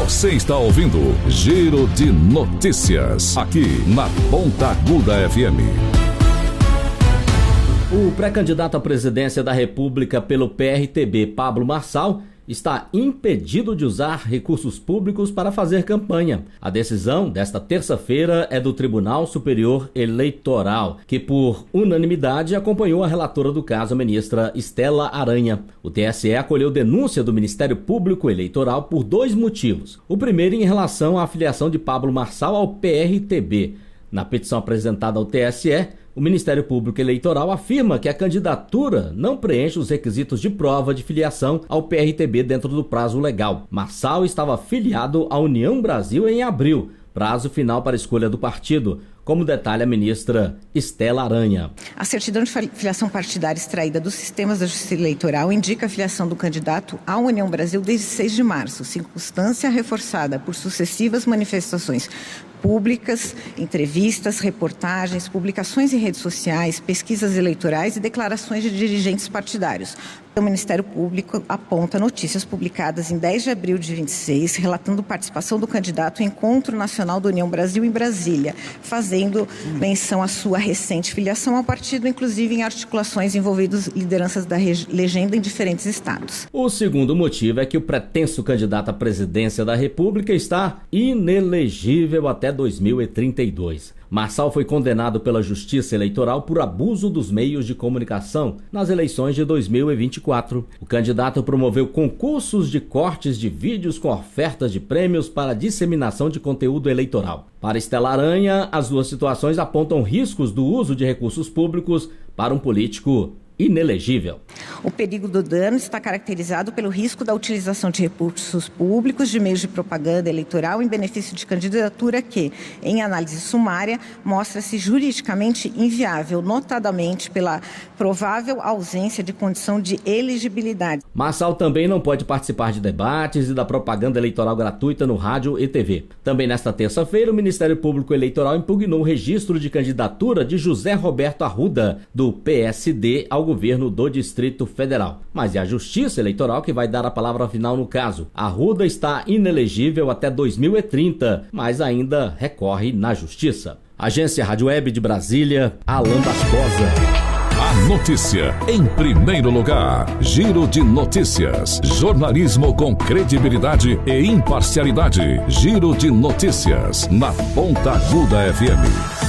Você está ouvindo Giro de Notícias, aqui na Ponta Aguda FM. O pré-candidato à presidência da República pelo PRTB, Pablo Marçal, está impedido de usar recursos públicos para fazer campanha. A decisão desta terça-feira é do Tribunal Superior Eleitoral, que por unanimidade acompanhou a relatora do caso, a ministra Estela Aranha. O TSE acolheu denúncia do Ministério Público Eleitoral por 2 motivos. O primeiro em relação à filiação de Pablo Marçal ao PRTB. Na petição apresentada ao TSE, o Ministério Público Eleitoral afirma que a candidatura não preenche os requisitos de prova de filiação ao PRTB dentro do prazo legal. Marçal estava filiado à União Brasil em abril, prazo final para a escolha do partido, como detalha a ministra Estela Aranha. A certidão de filiação partidária extraída dos sistemas da Justiça Eleitoral indica a filiação do candidato à União Brasil desde 6 de março, circunstância reforçada por sucessivas manifestações públicas, entrevistas, reportagens, publicações em redes sociais, pesquisas eleitorais e declarações de dirigentes partidários. O Ministério Público aponta notícias publicadas em 10 de abril de 26, relatando participação do candidato ao Encontro Nacional da União Brasil em Brasília, fazendo menção à sua recente filiação ao partido, inclusive em articulações envolvendo lideranças da legenda em diferentes estados. O segundo motivo é que o pretenso candidato à presidência da República está inelegível até 2032. Marçal foi condenado pela Justiça Eleitoral por abuso dos meios de comunicação nas eleições de 2024. O candidato promoveu concursos de cortes de vídeos com ofertas de prêmios para disseminação de conteúdo eleitoral. Para Estela Aranha, as duas situações apontam riscos do uso de recursos públicos para um político inelegível. O perigo do dano está caracterizado pelo risco da utilização de recursos públicos de meios de propaganda eleitoral em benefício de candidatura que, em análise sumária, mostra-se juridicamente inviável, notadamente pela provável ausência de condição de elegibilidade. Marçal também não pode participar de debates e da propaganda eleitoral gratuita no rádio e TV. Também nesta terça-feira, o Ministério Público Eleitoral impugnou o registro de candidatura de José Roberto Arruda, do PSD, ao governo do Distrito Federal. Mas é a Justiça Eleitoral que vai dar a palavra final no caso. Arruda está inelegível até 2030, mas ainda recorre na Justiça. Agência Rádio Web de Brasília, Alan Barbosa. A notícia em primeiro lugar. Giro de Notícias. Jornalismo com credibilidade e imparcialidade. Giro de Notícias na Ponta Aguda FM.